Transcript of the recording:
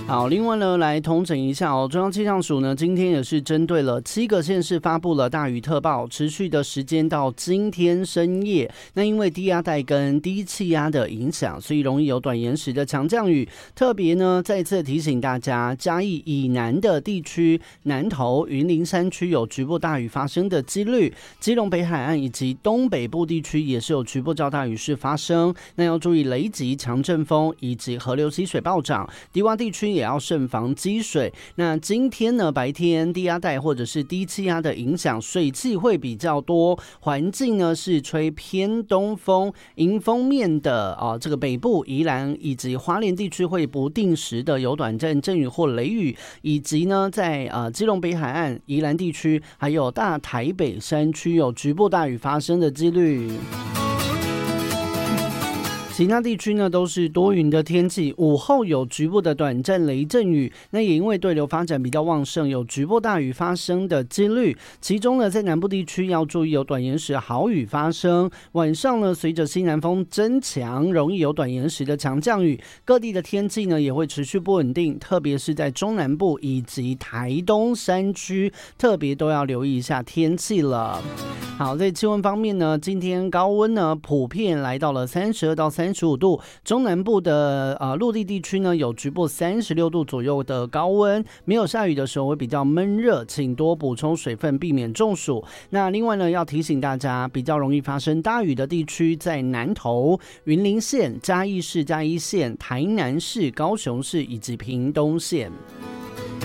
好，另外呢，来统整一下哦。中央气象署呢，今天也是针对了7个县市发布了大雨特报，持续的时间到今天深夜。那因为低压带跟低气压的影响，所以容易有短延时的强降雨。特别呢，再次提醒大家，嘉义以南的地区、南投、云林山区有局部大雨发生的几率，基隆北海岸以及东北部地区也是有局部较大雨势发生。那要注意雷击、强阵风以及河流溪水暴涨，低洼地区也要慎防积水。那今天呢，白天低压带或者是低气压的影响，水汽会比较多，环境呢是吹偏东风，迎风面的这个北部、宜兰以及花莲地区会不定时的有短暂阵雨或雷雨，以及呢在基隆北海岸、宜兰地区还有大台北山区有局部大雨发生的几率。其他地区呢都是多云的天气，午后有局部的短暂雷阵雨，那也因为对流发展比较旺盛，有局部大雨发生的几率。其中呢，在南部地区要注意有短延时豪雨发生，晚上呢随着西南风增强，容易有短延时的强降雨。各地的天气呢也会持续不稳定，特别是在中南部以及台东山区，特别都要留意一下天气了。好，在气温方面呢，今天高温呢普遍来到了32到35度，中南部的陆地地区呢有局部36度左右的高温，没有下雨的时候会比较闷热，请多补充水分，避免中暑。那另外呢，要提醒大家，比较容易发生大雨的地区在南投、云林县、嘉义市嘉义县、台南市、高雄市以及屏东县。